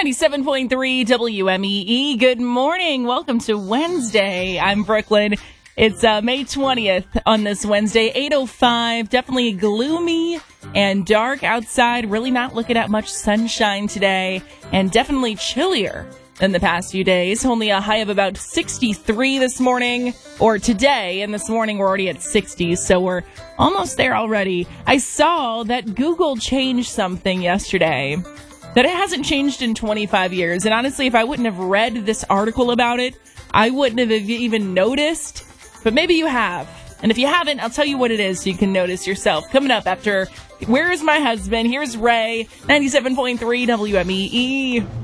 97.3 WMEE. Good morning. Welcome to Wednesday. I'm Brooklyn. It's May 20th on this Wednesday, 8:05. Definitely gloomy and dark outside. Really not looking at much sunshine today. And definitely chillier than the past few days. Only a high of about 63 this morning, or today. And this morning we're already at 60, so we're almost there already. I saw that Google changed something yesterday that it hasn't changed in 25 years. And honestly, if I wouldn't have read this article about it, I wouldn't have even noticed. But maybe you have. And if you haven't, I'll tell you what it is so you can notice yourself. Coming up after Where Is My Husband? Here's Ray, 97.3 WMEE.